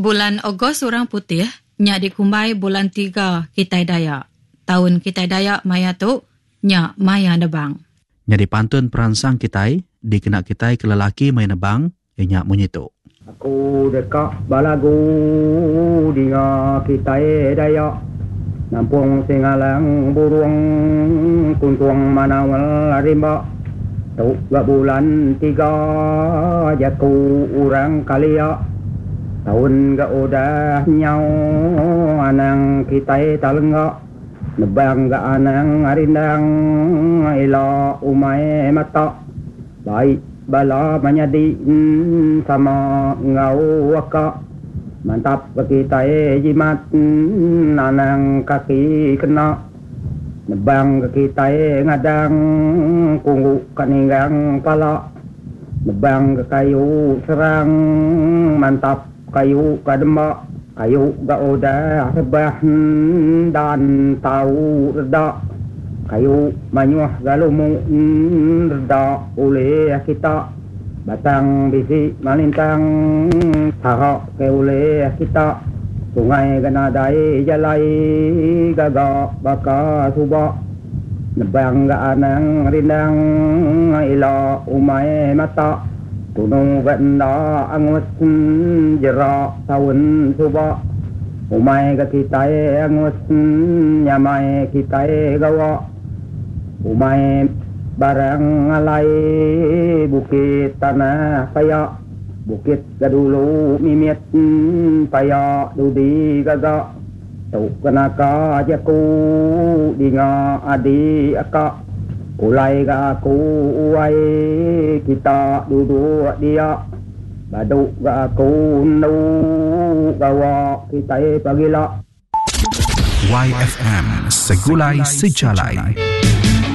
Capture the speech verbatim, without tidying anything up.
Bulan Ogos orang putih, nya dikumbai bulan tiga Kitai Dayak. Tahun Kitai Dayak maya tu, nya maya nebang. Nya dipantun peransang Kitai, dikena Kitai ke lelaki maya nebang, nya munyitu. Aku dekat balagu dinga Kitai Dayak. Nampung singalang burung kuntuang manawal rimba. Tu gak bulan tiga jaku orang kalia. Tahun gak udah nyau anang Kitai talenggak. Nebang gak anang arindang ila umai mata. Baik bala manyadi sama ngau waka. Mantap ke Kitai jimat anang kaki kena. Nebang ke Kitai ngadang kunggu kaninggang pala. Nebang ke kayu serang mantap kayu kadembak, kayu gak udah rebah dan tahu reda. Kayu manyuah galumu reda oleh kita. Batang bisi malintang tahak ke oleh kita. Sungai ganadai jalai gagak baka subak. Nebang gak anang rindang ila umai mata. Tunong ganda angus jerak tahun subak. Umay ka Kitai angus nyamay Kitai gawa. Umay barang alay bukit tanah paya. Bukit gadulu mimit paya dudi gaga. Tuk kenaka jaku dinga adi akak. Ulai ga aku uai kita duduk dia. Baduk ga aku nu gawa kita pagila. Y F M Segulai Sejalai.